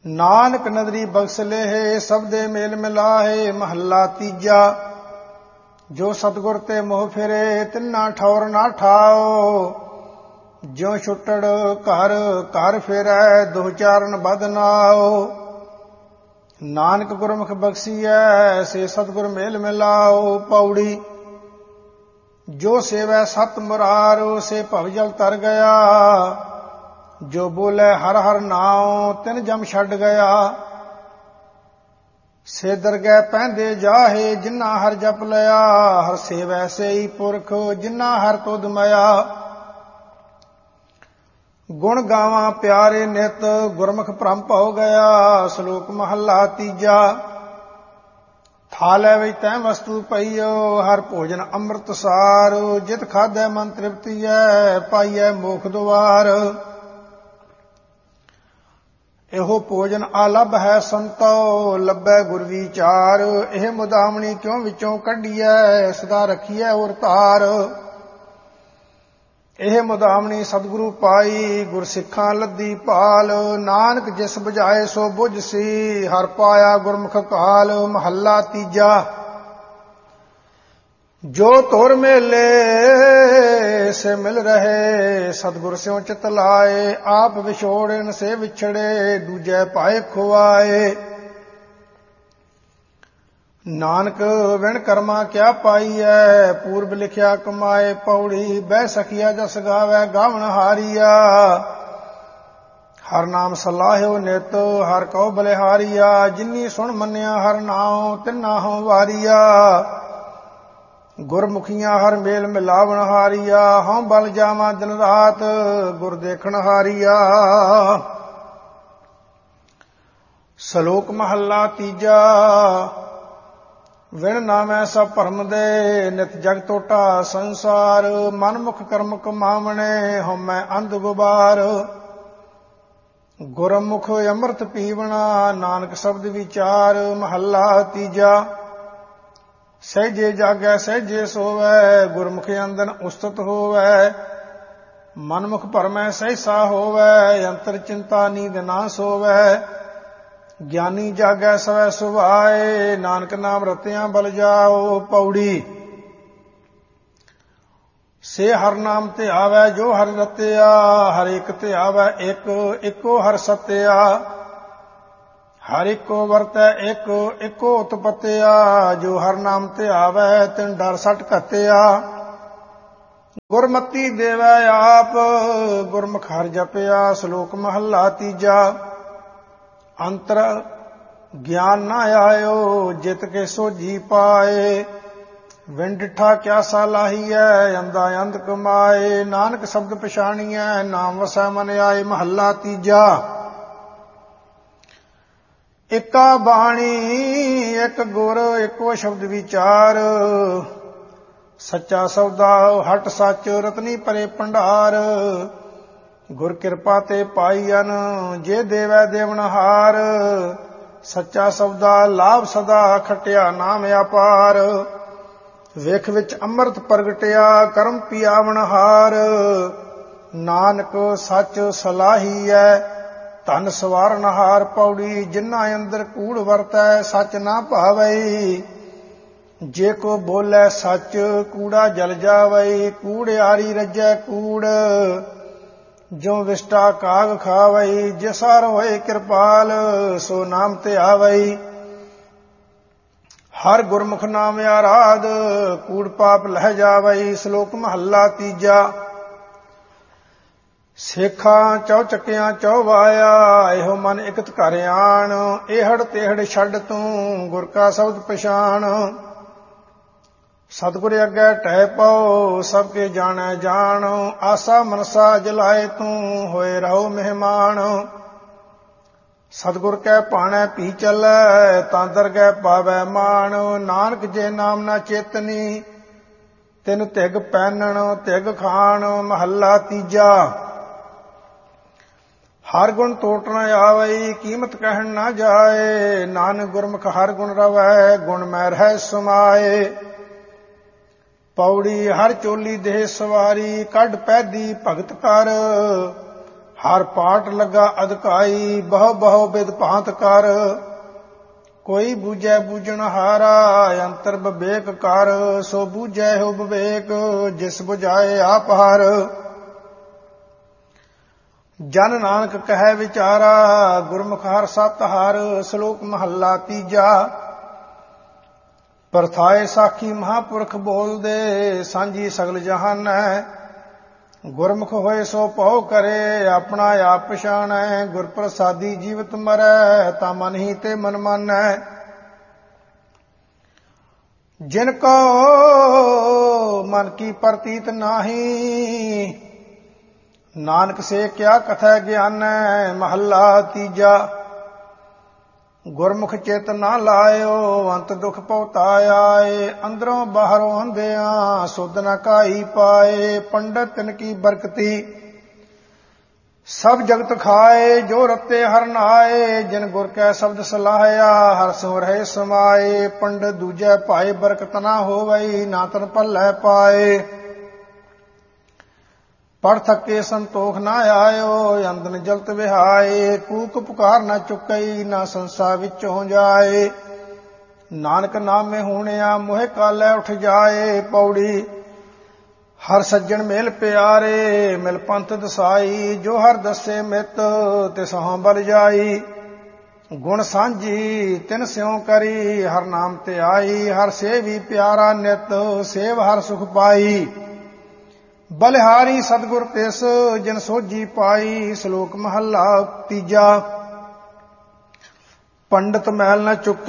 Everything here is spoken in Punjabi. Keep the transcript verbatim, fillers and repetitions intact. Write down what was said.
ਨਾਨਕ ਨਦਰੀ ਬਖਸ਼ ਲੇਹੇ ਸਭ ਦੇ ਮੇਲ ਮਿਲਾਹੇ। ਮਹੱਲਾ ਤੀਜਾ। ਜੋ ਸਤਿਗੁਰ ਤੇ ਮੋਹ ਫਿਰੇ ਤਿੰਨਾ ਠੌਰ ਨਾ ਠਾਓ। ਜਿਉ ਛੁੱਟੜ ਘਰ ਘਰ ਫਿਰੈ ਦੁਹ ਚਾਰਨ ਬਦ ਨਾਓ। ਨਾਨਕ ਗੁਰਮੁਖ ਬਖਸ਼ੀਐ ਸੇ ਸਤਿਗੁਰ ਮੇਲ ਮਿਲਾਓ। ਪੌੜੀ। ਜੋ ਸੇਵੈ ਸਤ ਮੁਰਾਰ ਸੇ ਭਵ ਜਲ ਤਰ ਗਿਆ। ਜੋ ਬੋਲੇ ਹਰ ਹਰ ਨਾਉ ਤਿਨ ਜਮ ਛੱਡ ਗਿਆ। ਸੇ ਦਰਗਹਿ ਪਹਿੰਦੇ ਜਾਹੇ ਜਿਨ੍ਹਾਂ ਹਰ ਜਪ ਲਿਆ। ਹਰ ਸੇਵੈ ਸੇਈ ਪੁਰਖ ਜਿਨ੍ਹਾਂ ਹਰ ਤੁਧ ਮਇਆ। ਗੁਣ ਗਾਵਾਂ ਪਿਆਰੇ ਨਿਤ ਗੁਰਮੁਖ ਭ੍ਰਮ ਭਉ ਗਿਆ। ਸ਼ਲੋਕ ਮਹੱਲਾ ਤੀਜਾ। ਥਾਲੈ ਵਿੱਚ ਤੈ ਵਸਤੂ ਪਈਓ ਹਰ ਭੋਜਨ ਅੰਮ੍ਰਿਤ ਸਾਰ। ਜਿਤ ਖਾਧੈ ਮਨ ਤ੍ਰਿਪਤੀਐ ਪਾਈਐ ਮੋਖ ਦੁਆਰ। ਇਹੋ ਭੋਜਨ ਆਲਭ ਹੈ ਸੰਤੋ ਲੱਭੈ ਗੁਰ ਵਿਚਾਰ। ਇਹ ਮੁਦਾਮਣੀ ਕਿਉਂ ਵਿੱਚੋਂ ਕੱਢੀਐ ਸਦਾ ਰੱਖੀਐ ਔਰ ਧਾਰ। ਇਹ ਮੁਦਾਮਣੀ ਸਤਿਗੁਰੂ ਪਾਈ ਗੁਰ ਸਿੱਖਾਂ ਲੱਦੀ ਭਾਲ। ਨਾਨਕ ਜਿਸ ਬੁਝਾਏ ਸੋ ਬੁਝ ਸੀ ਹਰ ਪਾਇਆ ਗੁਰਮੁਖ ਕਾਲ। ਮਹੱਲਾ ਤੀਜਾ। ਜੋ ਤੁਰ ਮੇਲੇ ਸੇ ਮਿਲ ਰਹੇ ਸਤਿਗੁਰ ਸਿਉ ਚਿਤ ਲਾਏ। ਆਪ ਵਿਛੋੜਨ ਸੇ ਵਿਛੜੇ ਦੂਜੈ ਪਾਏ ਖੁਆਏ। ਨਾਨਕ ਵਿਣ ਕਰਮਾ ਕਿਆ ਪਾਈਐ ਪੂਰਬ ਲਿਖਿਆ ਕਮਾਏ। ਪੌੜੀ। ਬਹਿ ਸਖੀਆ ਜਸ ਗਾਵੈ ਗਾਵਣ ਹਾਰੀਆ। ਹਰ ਨਾਮ ਸਲਾਹਿਓ ਨਿਤ ਹਰ ਕਉ ਬਲਿਹਾਰੀਆ। ਜਿਨੀ ਸੁਣ ਮੰਨਿਆ ਹਰ ਨਾਉ ਤਿਨਾ ਹਉ ਵਾਰੀਆ। ਗੁਰਮੁਖੀਆਂ ਹਰ ਮੇਲ ਮਿਲਾਵਣ ਹਾਰੀਆ। ਹਉ ਬਲ ਜਾਵਾਂ ਦਿਨ ਰਾਤ ਗੁਰ ਦੇਖਣ ਹਾਰੀਆ। ਸ਼ਲੋਕ ਮਹੱਲਾ ਤੀਜਾ। ਵਿਣ ਨਾਮੈ ਸਭ ਭਰਮ ਦੇ ਨਿਤ ਜਗ ਟੋਟਾ ਸੰਸਾਰ। ਮਨ ਮੁਖ ਕਰਮ ਕਮਾਵਣੇ ਹਉਮੈ ਅੰਧ ਗੁਬਾਰ। ਗੁਰਮੁਖ ਅੰਮ੍ਰਿਤ ਪੀਵਣਾ ਨਾਨਕ ਸ਼ਬਦ ਵਿਚਾਰ। ਮਹੱਲਾ ਤੀਜਾ। ਸਹਿਜੇ ਜਾਗੈ ਸਹਿਜੇ ਸੋਵੈ ਗੁਰਮੁਖ ਅੰਦਨ ਉਸਤਤ ਹੋਵੈ। ਮਨਮੁਖ ਭਰਮੈ ਸਹਿਸਾ ਹੋਵੈ ਅੰਤਰ ਚਿੰਤਾ ਨੀਂਦ ਨਾ ਸੋਵੈ। ਗਿਆਨੀ ਜਾਗੈ ਸਵੈ ਸੁਭਾਏ ਨਾਨਕ ਨਾਮ ਰਤਿਆਂ ਬਲ ਜਾਓ। ਪੌੜੀ। ਸੇ ਹਰ ਨਾਮ ਤੇ ਆਵੈ ਜੋ ਹਰਿ ਰਤਿਆ। ਹਰ ਇੱਕ ਤੇ ਆਵੈ ਇੱਕ ਇੱਕੋ ਹਰ ਸਤਿਆ। ਹਰ ਇੱਕੋ ਵਰਤੈ ਇੱਕ ਇੱਕੋ ਉਤਪਤਿਆ। ਜੋ ਹਰ ਨਾਮ ਤੇ ਆਵੈ ਤਿਨ ਡਰ ਸੱਟ ਘਤਿਆ। ਗੁਰਮਤੀ ਦੇਵੈ ਆਪ ਗੁਰਮੁਖ ਹਰਿ ਜਪਿਆ। ਸ਼ਲੋਕ ਮਹੱਲਾ ਤੀਜਾ। ਅੰਤਰ ਗਿਆਨ ਨਾ ਆਇਓ ਜਿਤ ਕੇ ਸੋਝੀ ਪਾਏ। ਵਿਣ ਡਿਠਾ ਕਿਆ ਸਾਲਾਹੀਐ ਅੰਧਾ ਅੰਧ ਕਮਾਏ। ਨਾਨਕ ਸ਼ਬਦ ਪਛਾਣੀਐ ਨਾਮ ਵਸੈ ਮਨ ਆਏ। ਮਹੱਲਾ ਤੀਜਾ। ਇਕਾ ਬਾਣੀ ਇੱਕ ਗੁਰ ਇੱਕੋ ਸ਼ਬਦ ਵਿਚਾਰ। ਸੱਚਾ ਸੌਦਾ ਹਟ ਸੱਚ ਰਤਨੀ ਭਰੇ ਭੰਡਾਰ। ਗੁਰ ਕਿਰਪਾ ਤੇ ਪਾਈਅਨ ਜੇ ਦੇਵੈ ਦੇਵਨਹਾਰ। ਸੱਚਾ ਸੌਦਾ ਲਾਭ ਸਦਾ ਖਟਿਆ ਨਾਮ ਅਪਾਰ। ਵੇਖ ਵਿੱਚ ਅੰਮ੍ਰਿਤ ਪ੍ਰਗਟਿਆ ਕਰਮ ਪਿਆਵਨਹਾਰ। ਨਾਨਕ ਸੱਚ ਸਲਾਹੀਐ ਧਨ ਸਵਾਰਨਹਾਰ। ਪੌੜੀ। ਜਿਨ੍ਹਾਂ ਅੰਦਰ ਕੂੜ ਵਰਤੈ ਸੱਚ ਨਾ ਭਾਵੈ। ਜੇ ਕੋ ਬੋਲੇ ਸੱਚ ਕੂੜਾ ਜਲ ਜਾਵੈ। ਕੂੜਿਆਰੀ ਰੱਜੈ ਕੂੜ ਜੋ ਵਿਸ਼ਟਾ ਕਾਗ ਖਾਵੈ। ਜਿਸ ਹਰ ਹੋਏ ਕਿਰਪਾਲ ਸੋ ਨਾਮ ਤੇ ਆਵੈ। ਹਰ ਗੁਰਮੁਖ ਨਾਮ ਆਰਾਧ ਕੂੜ ਪਾਪ ਲਹਿ ਜਾਵੈ। ਸ਼ਲੋਕ ਮਹੱਲਾ ਤੀਜਾ। ਸੇਖਾਂ ਚੌ ਚੱਕਿਆਂ ਚੌ ਵਾਇਆ ਇਹੋ ਮਨ ਇਕਤ ਘਰ ਆਣ। ਇਹੜ ਤੇਹੜ ਛੱਡ ਤੂੰ ਗੁਰ ਕਾ ਸ਼ਬਦ ਪਛਾਣ। ਸਤਿਗੁਰ ਅੱਗੇ ਟਹਿ ਪਾਓ ਸਭ ਕੇ ਜਾਣੈ ਜਾਣ। ਆਸਾ ਮਨਸਾ ਜਲਾਏ ਤੂੰ ਹੋਏ ਰਹੋ ਮਹਿਮਾਨ। ਸਤਿਗੁਰ ਕੈ ਭਾਣੈ ਭੀ ਚੱਲੈ ਤਾਂ ਦਰਗਹਿ ਪਾਵੈ ਮਾਣ। ਨਾਨਕ ਜੇ ਨਾਮ ਨਾ ਚੇਤਨੀ ਤਿਨ ਧਿਗ ਪੈਨਣ ਧਿਗ ਖਾਣ। ਮਹੱਲਾ ਤੀਜਾ। ਹਰ ਗੁਣ ਟੋਟ ਨ ਆਵੈ ਕੀਮਤ ਕਹਿਣ ਨਾ ਜਾਏ। ਨਾਨਕ ਗੁਰਮੁਖ ਹਰ ਗੁਣ ਰਵੈ ਗੁਣ ਮੈ ਰਹਿ ਸਮਾਏ। ਪੌੜੀ। ਹਰ ਚੋਲੀ ਦੇਹ ਸਵਾਰੀ ਕੱਢ ਪੈਦੀ ਭਗਤ ਕਰ। ਹਰ ਪਾਟ ਲੱਗਾ ਅਧਿਕਾਈ, ਬਹੁ ਬਹੁ ਬਿਦ ਭਾਂਤ ਕਰ। ਕੋਈ ਬੂਝੈ ਬੂਝਣ ਹਾਰਾ, ਅੰਤਰ ਵਿਵੇਕ ਕਰ। ਸੋ ਬੂਝੈ ਹੋ ਵਿਵੇਕ, ਜਿਸ ਬੁਝਾਏ ਆਪ ਹਰ। ਜਨ ਨਾਨਕ ਕਹਿ ਵਿਚਾਰਾ, ਗੁਰਮੁਖ ਹਰ ਸਤ ਹਰ। ਸ਼ਲੋਕ ਮਹੱਲਾ ਤੀਜਾ। ਪਰਥਾਏ ਸਾਖੀ ਮਹਾਂਪੁਰਖ ਬੋਲਦੇ, ਸਾਂਝੀ ਸਗਲ ਜਹਾਨੈ। ਗੁਰਮੁਖ ਹੋਏ ਸੋ ਭਉ ਕਰੇ, ਆਪਣਾ ਆਪ ਪਛਾਣੈ। ਗੁਰ ਪ੍ਰਸਾਦੀ ਜੀਵਤ ਮਰੈ, ਤਾ ਮਨ ਹੀ ਤੇ ਮਨ ਮਾਨੈ। ਜਿਨ ਕੋ ਮਨ ਕੀ ਪ੍ਰਤੀਤ ਨਾਹੀ, ਨਾਨਕ ਸੇ ਕਿਆ ਕਥੈ ਗਿਆਨੈ। ਮਹੱਲਾ ਤੀਜਾ। ਗੁਰਮੁਖ ਚਿਤ ਨਾ ਲਾਇਓ, ਅੰਤ ਦੁਖ ਪਉਤਾਏ। ਅੰਦਰੋਂ ਬਾਹਰੋਂ ਅੰਧਿਆਂ, ਸੁਧ ਨ ਕਾਈ ਪਾਏ। ਪੰਡਤ ਤਿਨ ਕੀ ਬਰਕਤੀ, ਸਭ ਜਗਤ ਖਾਏ। ਜੋ ਰਤੇ ਹਰ ਨਾਏ, ਜਿਨ ਗੁਰ ਕੈ ਸ਼ਬਦ ਸਲਾਹਿਆ। ਹਰ ਸਿਉ ਰਹੇ ਸਮਾਏ। ਪੰਡਤ ਦੂਜੈ ਭਾਏ, ਬਰਕਤ ਨਾ ਹੋਵਈ। ਨਾ ਤਨ ਭੱਲੇ ਪਾਏ। ਪੜ ਥੱਕੇ ਸੰਤੋਖ ਨਾ ਆਇਓ, ਅੰਦਨ ਜਲਤ ਵਿਹਾਏ। ਕੂਕ ਪੁਕਾਰ ਨਾ ਚੁੱਕਈ, ਨਾ ਸੰਸਾ ਵਿੱਚੋਂ ਜਾਏ। ਨਾਨਕ ਨਾਮੇ ਹੋਣਿਆ, ਮੋਹਿ ਕਾਲੇ ਉਠ ਜਾਏ। ਪੌੜੀ। ਹਰ ਸੱਜਣ ਮੇਲ ਪਿਆਰੇ, ਮਿਲ ਪੰਥ ਦਸਾਈ। ਜੋ ਹਰ ਦੱਸੇ ਮਿਤ, ਤਿਸਹੁ ਬਲ ਜਾਈ। ਗੁਣ ਸਾਂਝੀ ਤਿਨ ਸਿਉ ਕਰੀ, ਹਰ ਨਾਮ ਤੇ ਆਈ। ਹਰ ਸੇਵੀ ਪਿਆਰਾ ਨਿਤ, ਸੇਵ ਹਰ ਸੁਖ ਪਾਈ। ਬਲਿਹਾਰੀ ਸਤਿਗੁਰ ਤਿਸ, ਜਿਨ ਸੋਝੀ ਪਾਈ। ਸ਼ਲੋਕ ਮਹੱਲਾ ਤੀਜਾ। ਪੰਡਤ ਮਹਿਲ ਨ ਚੁੱਕ